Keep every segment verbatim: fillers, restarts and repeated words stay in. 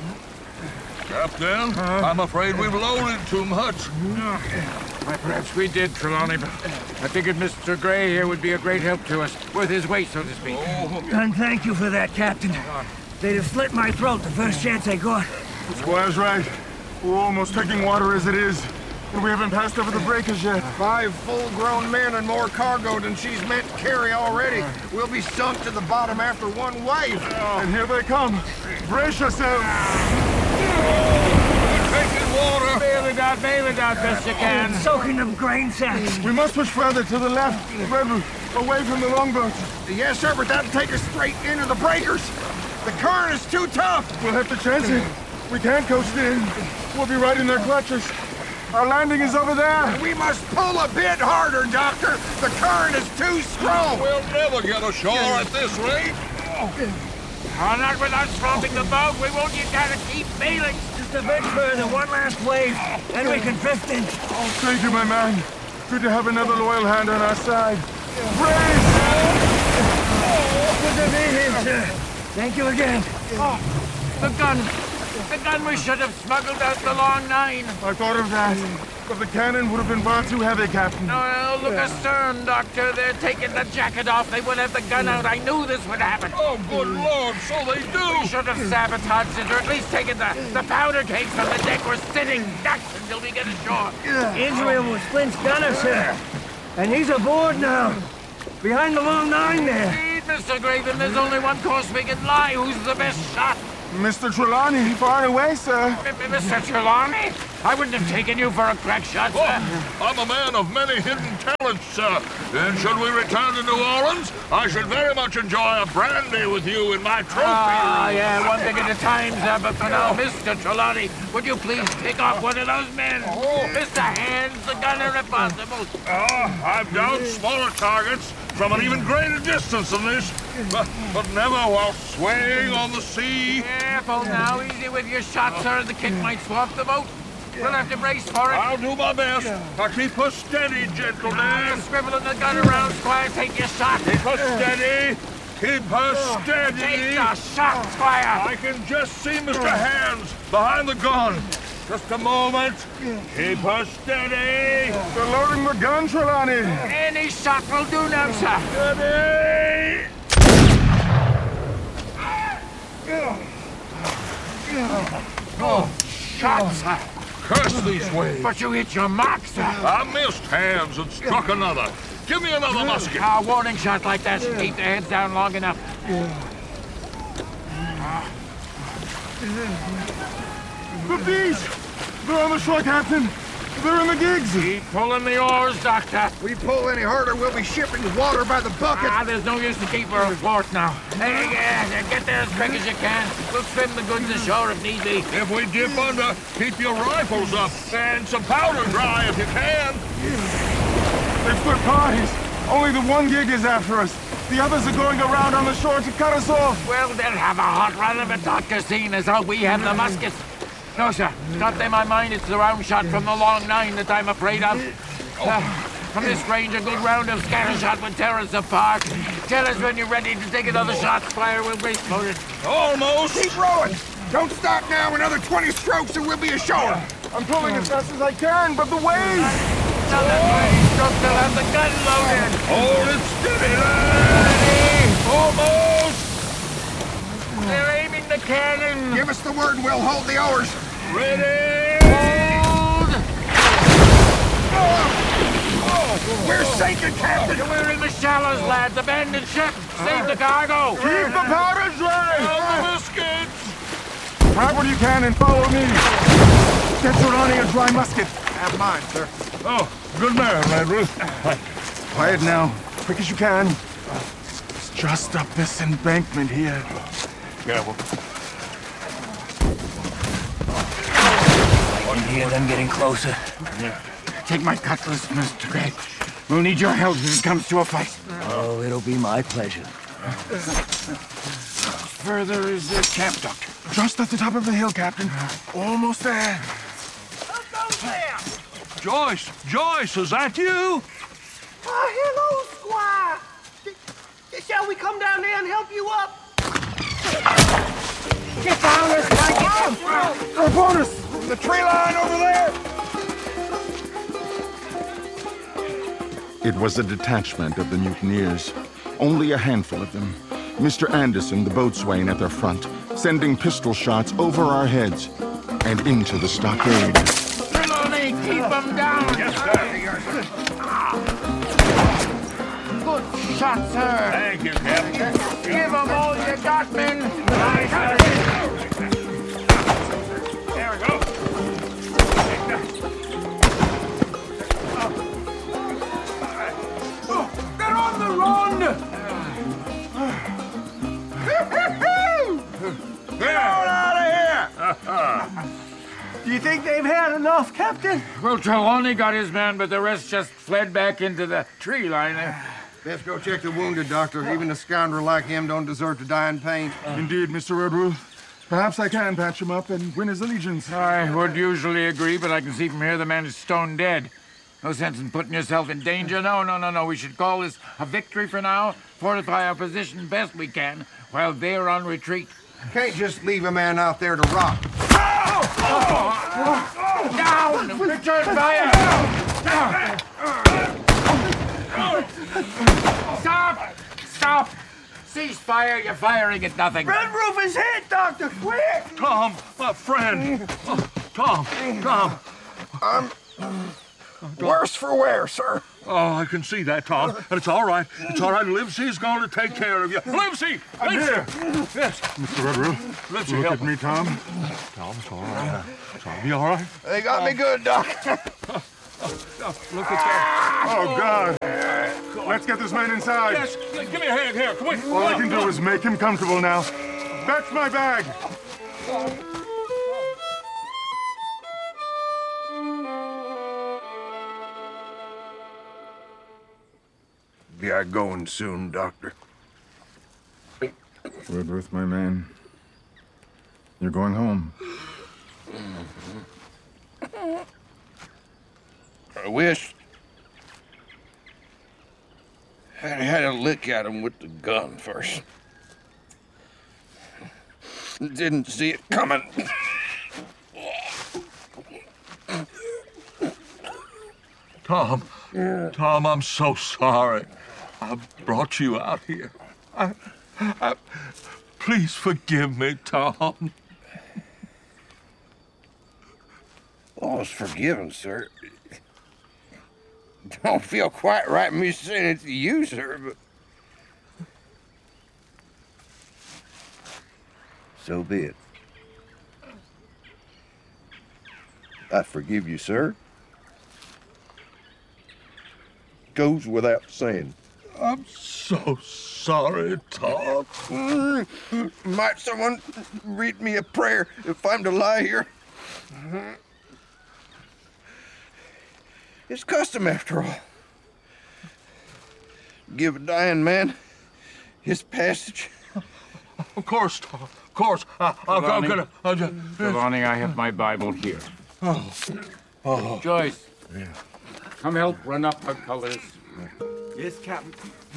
Captain, huh? I'm afraid we've loaded too much. Why, perhaps we did, Trelawney, but I figured Mister Gray here would be a great help to us, worth his weight, so to speak. Oh. And thank you for that, Captain. They'd have slit my throat the first chance I got. The Squire's right. We're almost taking water as it is, and we haven't passed over the breakers yet. Five full-grown men and more cargo than she's meant to carry already. We'll be sunk to the bottom after one wave. And here they come. Brace yourselves. Taking water. Bail it out, bail it out best you can. Soaking them grain sacks. We must push further to the left, Redwood, away from the longboat. Yes, sir, but that'll take us straight into the breakers. The current is too tough. We'll have to chance it. We can't coast in. We'll be right in their clutches. Our landing is over there. We must pull a bit harder, Doctor. The current is too strong. We'll never get ashore at this rate. Oh, not without swamping the boat. We won't you gotta keep bailing. Just a bit further, one last wave, then we can drift in. Oh, thank you, my man. Good to have another loyal hand on our side. Brace! Good to be here, sir. Thank you again. Oh, the gun. The gun we should have smuggled out the long nine. I thought of that, but the cannon would have been far too heavy, Captain. No, look astern, Doctor. They're taking the jacket off. They would have the gun out. I knew this would happen. Oh, good Lord, so they do. We should have sabotaged it, or at least taken the, the powder cake from the deck. We're sitting ducks until we get ashore. Israel was Flint's gunner, sir. And he's aboard now. Behind the long nine there. Indeed, Mister Graven, there's only one course we can lie. Who's the best shot? Mister Trelawney, far away, sir. M Mister Trelawney? I wouldn't have taken you for a crack shot, sir. Oh, I'm a man of many hidden talents, sir. And should we return to New Orleans, I should very much enjoy a brandy with you in my trophy Ah, room. yeah, one thing at a time, sir. But for now, Mister Trelawney, would you please pick off one of those men? Oh. Mister Hands, the gunner, if possible. Oh, I've downed smaller targets from an even greater distance than this, but, but never while swaying on the sea. Careful now, easy with your shot, sir. The kick might swamp the boat. We'll have to brace for it. I'll do my best. Now keep her steady, gentlemen. Ah, scribbling the gun around, Squire. Take your shot. Keep her steady. Keep her steady. Take the shot, Squire. I can just see Mister Hands behind the gun. Just a moment. Keep her steady. They're loading the gun, Trelawney. Any shot will do now, sir. Steady. Oh, shot, sir. Curse these waves. But you hit your mark, sir. I missed Hands and struck another. Give me another musket. A warning shot like that should keep their heads down long enough. The bees! They're on the shore, Captain. They're in the gigs. Keep pulling the oars, Doctor. We pull any harder, we'll be shipping water by the bucket. Ah, there's no use to keep her afloat now. Hey, yeah, get there as quick as you can. We'll trim the goods ashore if need be. If we dip under, keep your rifles up and some powder dry if you can. They've split parties. Only the one gig is after us. The others are going around on the shore to cut us off. Well, they'll have a hot run of it, Doctor, seeing as how we have the muskets. No, sir. Got them on mine. It's the round shot from the long nine that I'm afraid of. Uh, from this range, a good round of scatter shot would tear us apart. Tell us when you're ready to take another shot, Squire. We'll brace for it. Almost. Keep rowing. Don't stop now. Another twenty strokes and we'll be ashore. I'm pulling as fast as I can, but the waves! Another way. Don't still have the gun loaded. Hold it steady, lad. Almost. They're aiming the cannon. Give us the word and we'll hold the oars. Ready. Hold. Oh, we're sinking, Captain. We're in the shallows, lads. Abandon ship. Save the cargo. Keep the powder dry! All the biscuits. Grab what you can and follow me. Get Trelawney a dry musket. Have mine, sir. Oh, good man, Andrew. Quiet now. Quick as you can. It's just up this embankment here. Careful. I can hear them getting closer. Yeah. Take my cutlass, Mister Gray. We'll need your help if it comes to a fight. Oh, it'll be my pleasure. Further is the camp, Doctor. Just at the top of the hill, Captain. Almost there. Joyce, Joyce, is that you? Oh, hello, Squire. Shall we come down there and help you up? Get down, this like They're upon us! The tree line over there! It was a detachment of the mutineers. Only a handful of them. Mister Anderson, the boatswain, at their front, sending pistol shots over our heads and into the stockade. Trelawney, keep them down! Yes, sir. Yes, sir. Good shot, sir! Thank you, Captain. Give them all you got, men! There we go. They're on the run! Get on out of here! Do you think they've had enough, Captain? Well, Trelawney got his man, but the rest just fled back into the tree line. Best go check the wounded, Doctor. Even a scoundrel like him don't deserve to die in pain. Indeed, Mister Redruth. Perhaps I can patch him up and win his allegiance. I would usually agree, but I can see from here the man is stone dead. No sense in putting yourself in danger. No, no, no, no. We should call this a victory for now, fortify our position best we can, while they're on retreat. Can't just leave a man out there to rot. Down! Return fire! Stop! Stop! Cease fire. You're firing at nothing. Red Roof is hit, Doctor! Quick! Tom, my friend. Oh, Tom, Tom. I'm worse for wear, sir. Oh, I can see that, Tom. And it's all right. It's all right. Livesey's going to take care of you. Livesey! I'm here. Yes. Mister Redruth, Livesey, look help at me, Tom. Tom, it's all right. It's all right. You all right? They got me good, Doc. Look at that. Oh, God. Let's get this man inside. Yes, give me a hand here. Come on. All I can do is make him comfortable now. Fetch my bag. Be I going soon, Doctor? Redruth, my man. You're going home. I wish I'd had a lick at him with the gun first. Didn't see it coming. Tom, Tom, I'm so sorry. I brought you out here. I, I, please forgive me, Tom. All's forgiven, sir. Don't feel quite right me saying it to you, sir, but so be it. I forgive you, sir. Goes without saying. I'm so sorry, Tom. Mm, might someone read me a prayer if I'm to lie here? It's custom, after all. Give a dying man his passage. Of course, Tom. Of course. I, I'm, I'm gonna. I'm just, Trelawney, I have my Bible here. oh, oh. Joyce, come help run up our colors. Yes, Captain.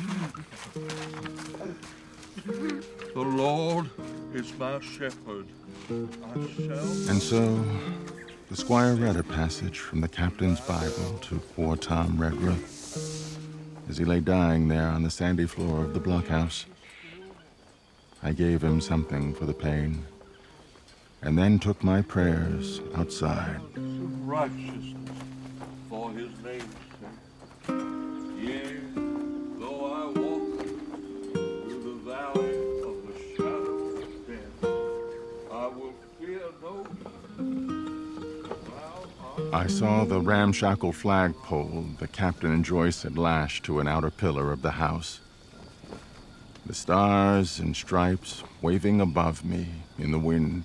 The Lord is my shepherd. I shall. And so, the squire read a passage from the captain's Bible to poor Tom Redruth as he lay dying there on the sandy floor of the blockhouse. I gave him something for the pain, and then took my prayers outside. Righteousness for his name's sake. Yea, though I walk through the valley of the shadow of death, I will fear no evil. I saw the ramshackle flagpole the captain and Joyce had lashed to an outer pillar of the house. The stars and stripes waving above me in the wind.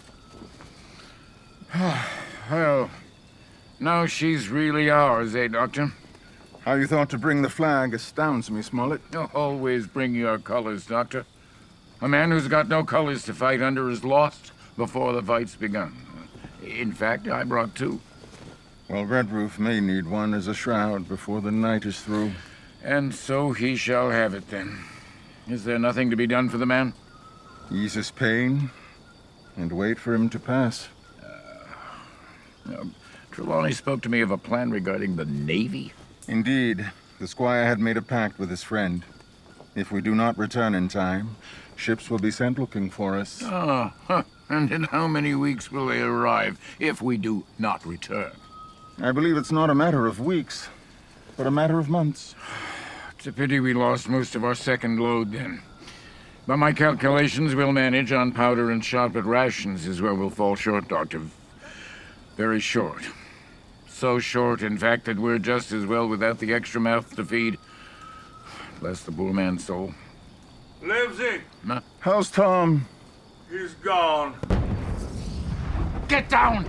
Well, now she's really ours, eh, Doctor? How you thought to bring the flag astounds me, Smollett. Always bring your colors, Doctor. A man who's got no colors to fight under is lost before the fight's begun. In fact, I brought two. Well, Redruth may need one as a shroud before the night is through. And so he shall have it, then. Is there nothing to be done for the man? Ease his pain and wait for him to pass. Uh, Trelawney spoke to me of a plan regarding the Navy. Indeed, the squire had made a pact with his friend. If we do not return in time, ships will be sent looking for us. Ah, huh. And in how many weeks will they arrive if we do not return? I believe it's not a matter of weeks, but a matter of months. It's a pity we lost most of our second load then. By my calculations, we'll manage on powder and shot, but rations is where we'll fall short, Doctor. Very short. So short, in fact, that we're just as well without the extra mouth to feed. Bless the poor man's soul. Livesey, Huh? How's Tom? he's gone. Get down!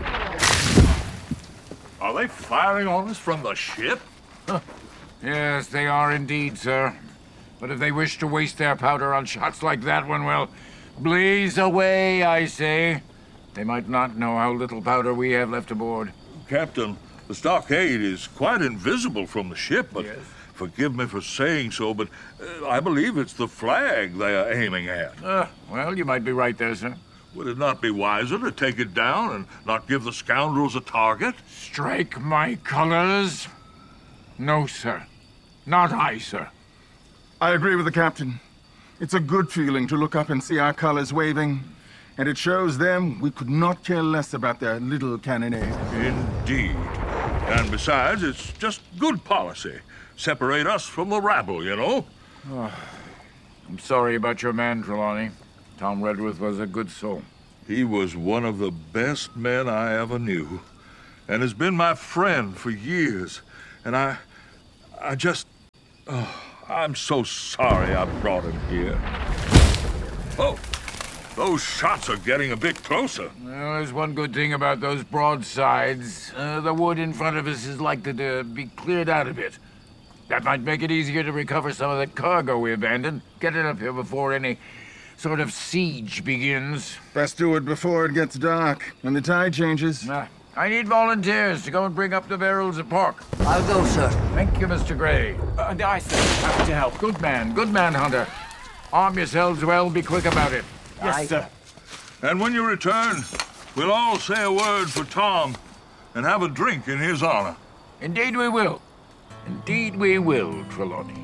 Are they firing on us from the ship? Yes, they are indeed, sir. But if they wish to waste their powder on shots like that one, well, blaze away, I say. They might not know how little powder we have left aboard. Captain, the stockade is quite invisible from the ship, but Yes. forgive me for saying so, but uh, I believe it's the flag they are aiming at. Uh, well, you might be right there, sir. Would it not be wiser to take it down and not give the scoundrels a target? Strike my colors? No, sir. Not I, sir. I agree with the captain. It's a good feeling to look up and see our colors waving, and it shows them we could not care less about their little cannonade. Indeed. And besides, it's just good policy. Separate us from the rabble, you know? I'm sorry about your man, Trelawney. Tom Redruth was a good soul. He was one of the best men I ever knew, and has been my friend for years. And I, I just, oh, I'm so sorry I brought him here. Oh, those shots are getting a bit closer. Well, there's one good thing about those broadsides. Uh, the wood in front of us is likely to be cleared out a bit. That might make it easier to recover some of that cargo we abandoned. Get it up here before any sort of siege begins. Best do it before it gets dark and the tide changes. Uh, I need volunteers to go and bring up the barrels of pork. I'll go, sir. Thank you, Mister Gray. Uh, I, sir. Happy to help. Good man, good man, Hunter. Arm yourselves well, be quick about it. Yes, Aye. sir. And when you return, we'll all say a word for Tom and have a drink in his honor. Indeed we will. Indeed we will, Trelawney.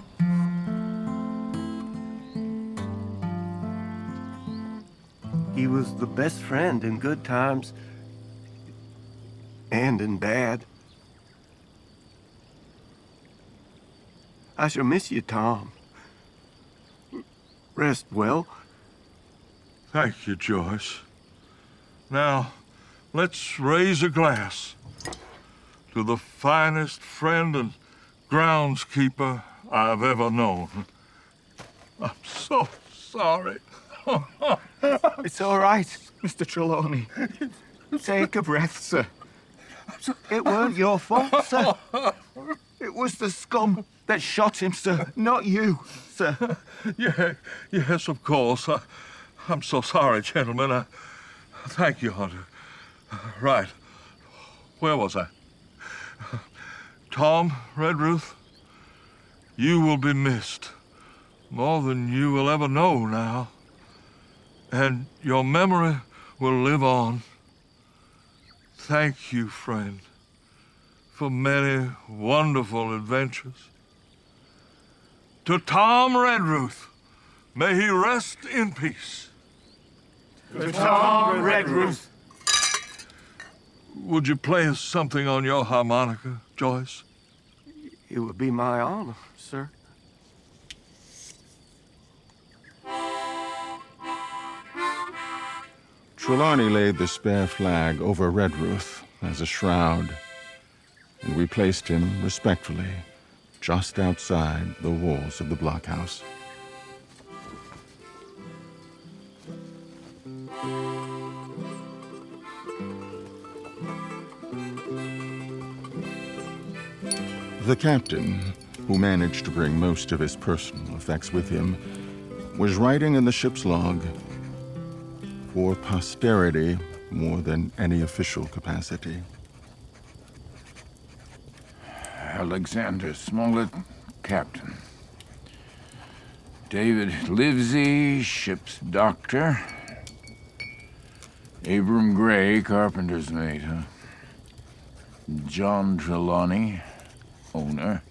He was the best friend in good times and in bad. I shall miss you, Tom. Rest well. Thank you, Joyce. Now, let's raise a glass to the finest friend and groundskeeper I've ever known. I'm so sorry. It's all right, Mister Trelawney. Take a breath, sir. It weren't your fault, sir. It was the scum that shot him, sir, not you, sir. Yeah, yes, of course. I, I'm so sorry, gentlemen. I, thank you, Hunter. Right. Where was I? Tom Redruth, you will be missed more than you will ever know now. And your memory will live on. Thank you, friend, for many wonderful adventures. To Tom Redruth, may he rest in peace. To Tom Redruth. Would you play us something on your harmonica, Joyce? It would be my honor, sir. Trelawney laid the spare flag over Redruth as a shroud, and we placed him respectfully just outside the walls of the blockhouse. The captain, who managed to bring most of his personal effects with him, was writing in the ship's log for posterity more than any official capacity. Alexander Smollett, captain. David Livesey, ship's doctor. Abram Gray, carpenter's mate, huh? John Trelawney, owner.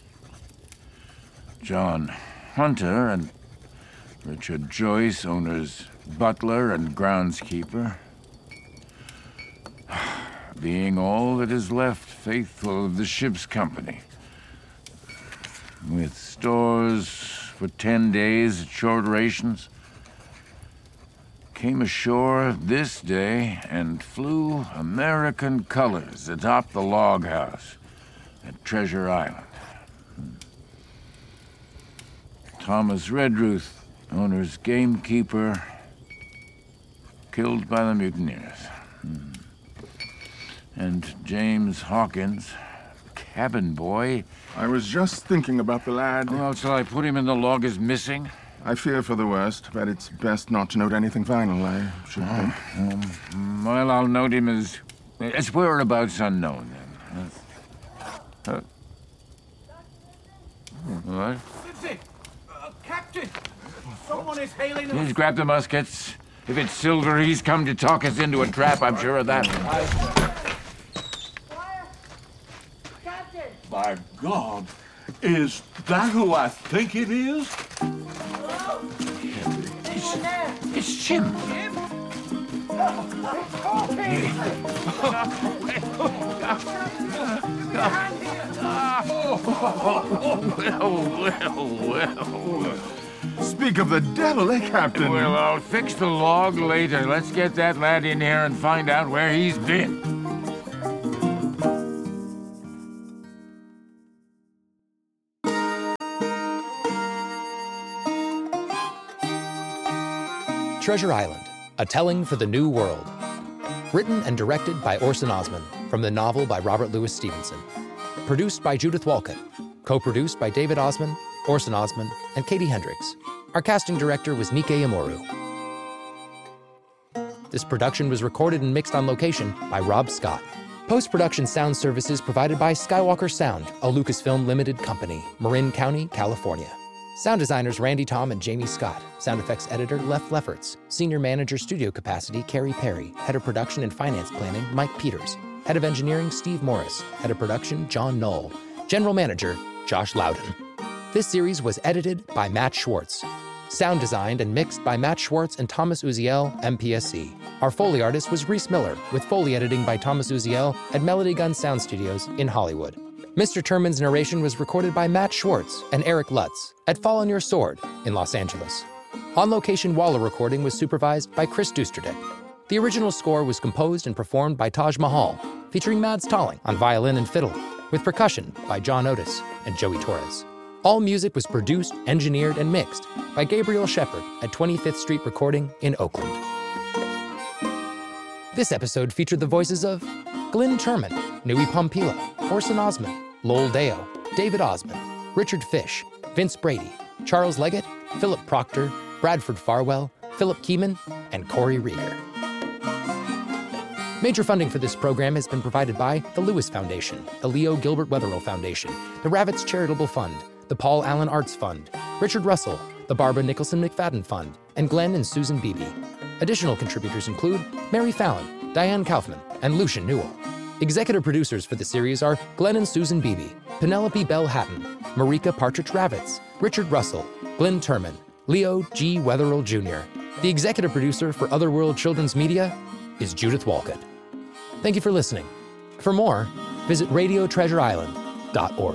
John Hunter and Richard Joyce, owners butler and groundskeeper. Being all that is left faithful of the ship's company. With stores for ten days at short rations. Came ashore this day and flew American colors atop the log house at Treasure Island. Thomas Redruth, owner's gamekeeper, killed by the mutineers. And James Hawkins, cabin boy. I was just thinking about the lad. Well, shall I put him in the log as missing? I fear for the worst, but it's best not to note anything final, I should think. Um, well, I'll note him as... as whereabouts unknown, then. Uh, uh, what? Lindsay! Uh, Captain! Someone is hailing us! Please grab the muskets. If it's Silver, he's come to talk us into a trap, I'm sure of that. Captain! By God, is that who I think it is? Hello? Anyone there? It's Jim. Jim? Oh, hey! Well, well, well. Speak of the devil, eh, Captain? Well, I'll fix the log later. Let's get that lad in here and find out where he's been. Treasure Island, A Telling for the New World. Written and directed by Orson Osman, from the novel by Robert Louis Stevenson. Produced by Judith Walcott. Co-produced by David Osman, Orson Osman, and Katie Hendricks. Our casting director was Nike Amoru. This production was recorded and mixed on location by Rob Scott. Post-production sound services provided by Skywalker Sound, a Lucasfilm Limited company, Marin County, California. Sound designers Randy Tom and Jamie Scott. Sound effects editor Lef Lefferts. Senior manager studio capacity Carrie Perry. Head of production and finance planning Mike Peters. Head of engineering Steve Morris. Head of production John Knoll. General manager Josh Loudon. This series was edited by Matt Schwartz. Sound designed and mixed by Matt Schwartz and Thomas Uziel, M P S C. Our Foley artist was Reese Miller, with Foley editing by Thomas Uziel at Melody Gun Sound Studios in Hollywood. Mister Turman's narration was recorded by Matt Schwartz and Eric Lutz at Fall on Your Sword in Los Angeles. On-location Waller recording was supervised by Chris Dusterdick. The original score was composed and performed by Taj Mahal, featuring Mads Tolling on violin and fiddle, with percussion by John Otis and Joey Torres. All music was produced, engineered, and mixed by Gabriel Shepard at twenty-fifth Street Recording in Oakland. This episode featured the voices of Glyn Turman, Nui Pompila, Orson Osman, Lowell Deo, David Osman, Richard Fish, Vince Brady, Charles Leggett, Philip Proctor, Bradford Farwell, Philip Keeman, and Corey Rieger. Major funding for this program has been provided by the Lewis Foundation, the Leo Gilbert Wetherill Foundation, the Ravitz Charitable Fund, the Paul Allen Arts Fund, Richard Russell, the Barbara Nicholson McFadden Fund, and Glenn and Susan Beebe. Additional contributors include Mary Fallon, Diane Kaufman, and Lucian Newell. Executive producers for the series are Glenn and Susan Beebe, Penelope Bell Hatton, Marika Partridge Ravitz, Richard Russell, Glyn Turman, Leo G. Wetherill Junior The executive producer for Otherworld Children's Media is Judith Walcott. Thank you for listening. For more, visit radio treasure island dot org.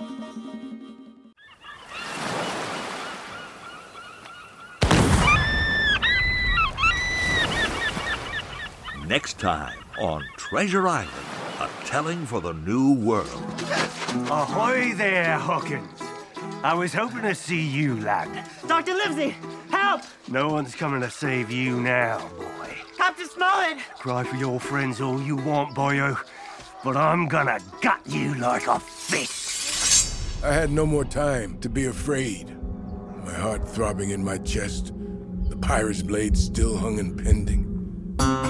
Next time on Treasure Island, A Telling for the New World. Ahoy there, Hawkins. I was hoping to see you, lad. Doctor Livesey, help! No one's coming to save you now, boy. Captain Smollett! Cry for your friends all you want, boyo, but I'm gonna gut you like a fish. I had no more time to be afraid. My heart throbbing in my chest, the pirate's blade still hung and pending.